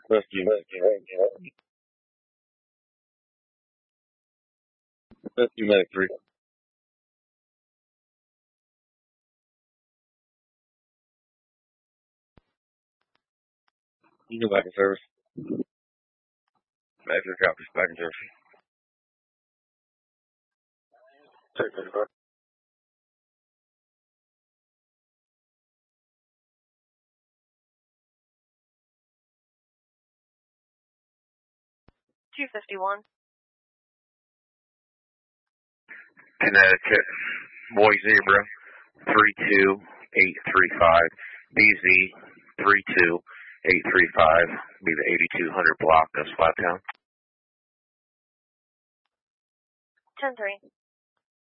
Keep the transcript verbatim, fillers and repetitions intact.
Rescue, rescue, rescue. Rescue medic three. You go back in service. Back to the copters, back in service. Check thirty-five. two fifty-one. Connecticut, Boy Zebra, three two eight three five, B Z, three two eight three five, be the eighty-two hundred block of Flattown. ten three.